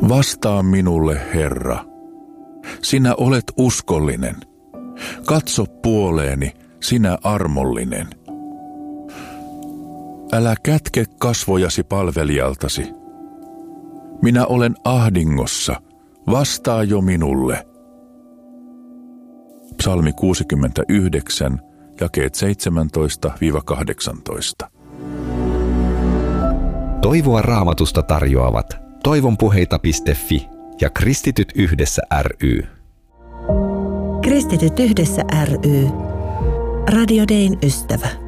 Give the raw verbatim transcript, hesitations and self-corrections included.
Vastaa minulle, Herra. Sinä olet uskollinen. Katso puoleeni, sinä armollinen. Älä kätke kasvojasi palvelijaltasi. Minä olen ahdingossa, vastaa jo minulle. Psalmi kuusikymmentäyhdeksän, jakeet seitsemäntoista kahdeksantoista. Toivoa Raamatusta tarjoavat toivonpuheita piste fi ja Kristityt yhdessä ry. Kristityt yhdessä ry. Radio Dayn ystävä.